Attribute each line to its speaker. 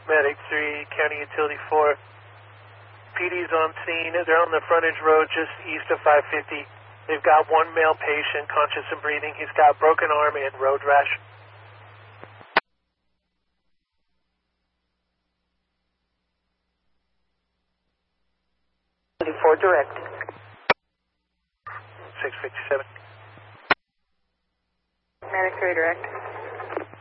Speaker 1: Medic 3, County Utility 4. PD's on scene. They're on the frontage road just east of 550. They've got one male patient, conscious and breathing. He's got broken arm and road rash.
Speaker 2: 4 direct.
Speaker 1: 657.
Speaker 2: Medic 3 direct.